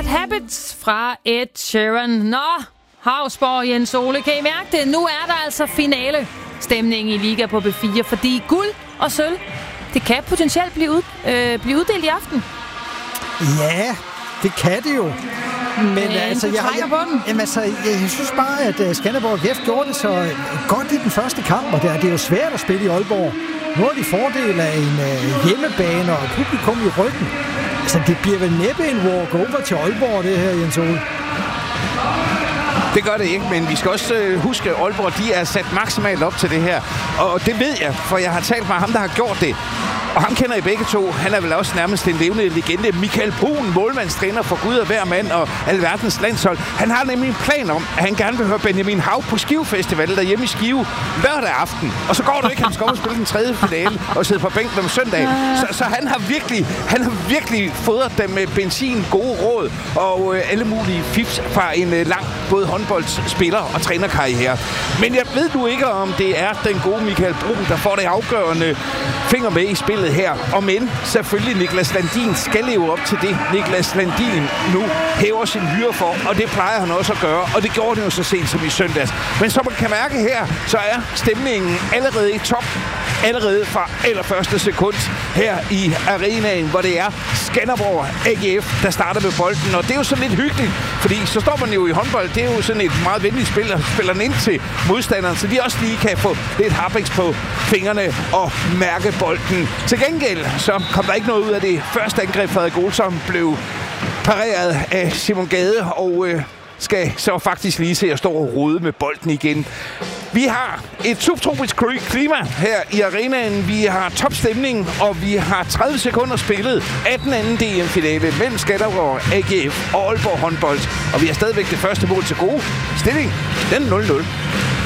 Habits fra Ed Sheeran. Nå, Havsborg, Jens Ole, kan I mærke det? Nu er der altså finale stemning i Liga på B4, fordi guld og sølv, det kan potentielt blive uddelt i aften. Ja, det kan det jo. Men jeg synes bare, at Skanderborg IF gjorde det så godt i den første kamp, og det er jo svært at spille i Aalborg. Nu har de fordel af en hjemmebane og publikum i ryggen. Altså, det bliver vel næppe en walk-over til Aalborg, det her, Jens Ole. Det gør det ikke, men vi skal også huske, at Aalborg, de er sat maksimalt op til det her. Og det ved jeg, for jeg har talt med ham, der har gjort det. Og ham kender I begge to. Han er vel også nærmest en levende legende. Michael Brun, målmandstræner for Gud og hver mand og alverdens landshold. Han har nemlig en plan om, at han gerne vil høre Benjamin Hav på Skive Festival derhjemme i Skive lørdag aften. Og så går det ikke, han skal op og spille den tredje finale og sidde på bænken om søndag. Så han har virkelig fodret dem med benzin, gode råd og alle mulige fifs fra en lang både håndboldspiller og trænerkarriere. Men jeg ved du ikke, om det er den gode Michael Brun, der får det afgørende finger med i spillet her. Og men selvfølgelig Niklas Landin skal leve op til det. Niklas Landin nu hæver sin hyre for, og det plejer han også at gøre. Og det gjorde det jo så sent som i søndags. Men som man kan mærke her, så er stemningen allerede i top. Allerede fra allerførste sekund her i arenaen, hvor det er Skanderborg AGF, der starter med bolden. Og det er jo sådan lidt hyggeligt, fordi så står man jo i håndbold. Det er jo sådan et meget venligt spil, og spiller den ind til modstanderen, så de også lige kan få lidt harpiks på fingrene og mærke bolden. Til gengæld så kom der ikke noget ud af det første angreb. Frederik Olsson blev pareret af Simon Gade og skal så faktisk lige se at stå og rode med bolden igen. Vi har et subtropisk klima her i arenaen. Vi har topstemning, og vi har 30 sekunder spillet af den anden DM-finale mellem Skanderborg, AGF og Aalborg håndbold. Og vi har stadigvæk det første mål til gode. Stilling, den 0-0.